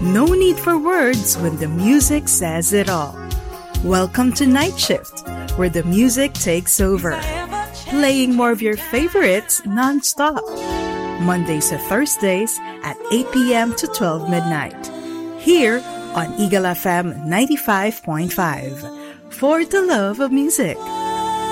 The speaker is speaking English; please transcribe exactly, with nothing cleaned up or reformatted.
No need for words when the music says it all. Welcome to Night Shift, where the music takes over, playing more of your favorites non-stop. Mondays to Thursdays at eight p.m. to twelve midnight. Here on Eagle F M ninety-five point five. For the love of music.